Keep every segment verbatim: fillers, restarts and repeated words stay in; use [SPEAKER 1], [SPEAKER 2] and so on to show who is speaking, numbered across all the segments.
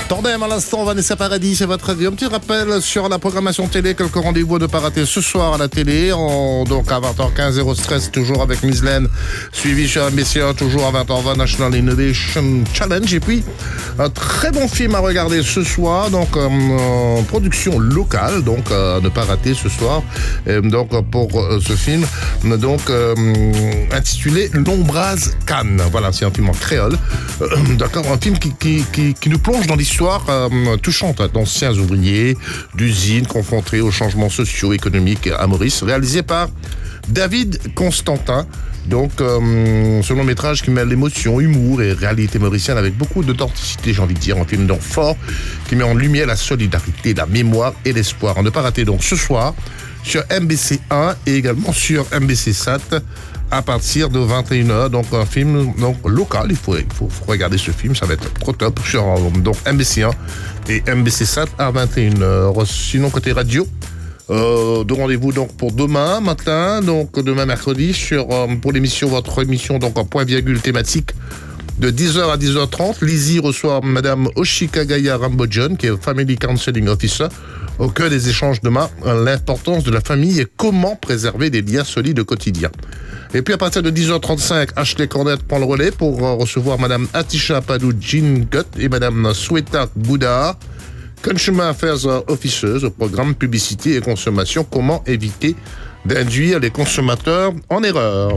[SPEAKER 1] Tandem à l'instant, Vanessa Paradis, c'est votre avis. Un petit rappel sur la programmation télé, quelques rendez-vous à ne pas rater ce soir à la télé. On, donc à vingt heures quinze, Zéro Stress, toujours avec Mislaine, suivi chez M B C un, toujours à vingt heures vingt, National Innovation Challenge. Et puis, un très bon film à regarder ce soir, donc euh, production locale, donc euh, à ne pas rater ce soir. Et donc pour euh, ce film, donc euh, intitulé L'Ombraz Cannes. Voilà, c'est un film en créole. Euh, d'accord, un film qui, qui, qui, qui nous plonge dans l'histoire Histoire euh, touchante d'anciens ouvriers d'usines confrontés aux changements socio-économiques à Maurice, réalisé par David Constantin. Donc, euh, ce long métrage qui mêle l'émotion, humour et réalité mauricienne avec beaucoup d'authenticité, j'ai envie de dire. Un film donc fort qui met en lumière la solidarité, la mémoire et l'espoir. À ne pas rater donc ce soir sur M B C un et également sur M B C sept à partir de vingt et une heures. Donc, un film donc, local. Il faut, il faut, faut regarder ce film. Ça va être trop top sur donc, M B C un et M B C sept à vingt et une heures. Sinon, côté radio, Euh, de rendez-vous donc pour demain matin, donc demain mercredi sur euh, pour l'émission, votre émission donc en point virgule thématique de dix heures à dix heures trente. Lizzie reçoit Madame Oshikagaya Rambojon, qui est Family Counseling Officer, au cœur des échanges demain, l'importance de la famille et comment préserver des liens solides au quotidien. Et puis à partir de dix heures trente-cinq, Ashley Cornette prend le relais pour euh, recevoir Madame Atisha Padou Jingut et Madame Sweta Bouddha, Consumer Affairs Officers, au programme Publicité et Consommation, comment éviter d'induire les consommateurs en erreur.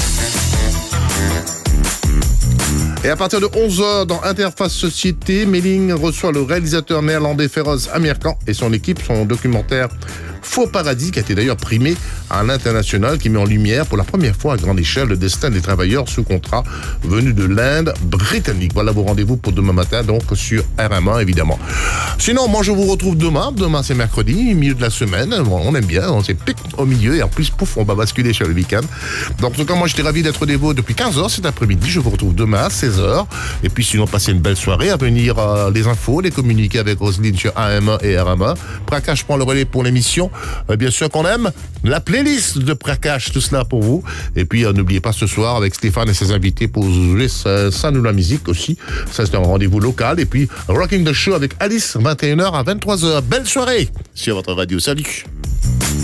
[SPEAKER 1] Et à partir de onze heures, dans Interface Société, Méling reçoit le réalisateur néerlandais Feroz Amirkan et son équipe, son documentaire Faux Paradis, qui a été d'ailleurs primé à l'international, qui met en lumière pour la première fois à grande échelle le destin des travailleurs sous contrat venus de l'Inde britannique. Voilà vos rendez-vous pour demain matin, donc sur R M un évidemment. Sinon, moi je vous retrouve demain. Demain c'est mercredi, milieu de la semaine. Bon, on aime bien, on s'est pique au milieu et en plus, pouf, on va basculer sur le week-end. Donc en tout cas, moi j'étais ravi d'être des vôtres depuis quinze heures cet après-midi. Je vous retrouve demain à seize heures. Et puis sinon, passez une belle soirée. À venir euh, les infos, les communiquer avec Roselyne sur A M un et R M un. Prakash prend le relais pour l'émission. Euh, bien sûr qu'on aime la playlist de Prakash, tout cela pour vous. Et puis euh, n'oubliez pas ce soir avec Stéphane et ses invités pour jouer ça, ça nous la musique aussi. Ça c'est un rendez-vous local. Et puis Rocking the Show avec Alice, vingt et une heures à vingt-trois heures. Belle soirée sur votre radio. Salut.